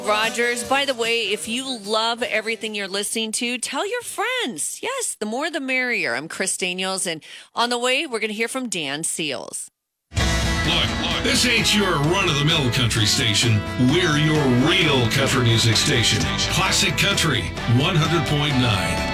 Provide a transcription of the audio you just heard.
Rogers, by the way, if you love everything you're listening to, tell your friends. Yes, the more the merrier. I'm Chris Daniels, and on the way, we're going to hear from Dan Seals. Look, this ain't your run-of-the-mill country station. We're your real country music station. Classic Country 100.9.